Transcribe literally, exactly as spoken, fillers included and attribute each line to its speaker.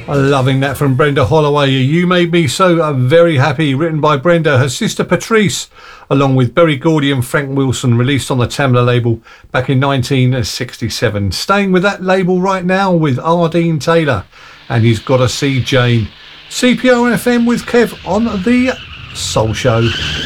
Speaker 1: Loving that from Brenda Holloway. You Made Me So uh, Very Happy, written by Brenda, her sister Patrice, along with Berry Gordy and Frank Wilson, released on the Tamla label back in nineteen sixty-seven. Staying with that label right now with Ardeen Taylor, and he's Gotta See Jane. C P R F M with Kev on the Soul Show.